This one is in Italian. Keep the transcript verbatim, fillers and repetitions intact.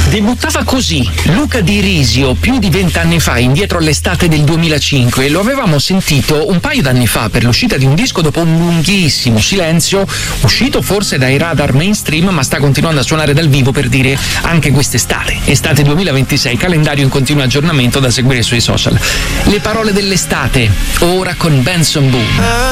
Debuttava così Luca Di Risio più di vent'anni fa, indietro all'estate del duemilacinque, e lo avevamo sentito un paio d'anni fa per l'uscita di un disco dopo un lunghissimo silenzio, uscito forse dai radar mainstream, ma sta continuando a suonare dal vivo, per dire anche quest'estate. Estate duemilaventisei, calendario in continuo aggiornamento da seguire sui social. Le parole dell'estate, ora con Benson Boone.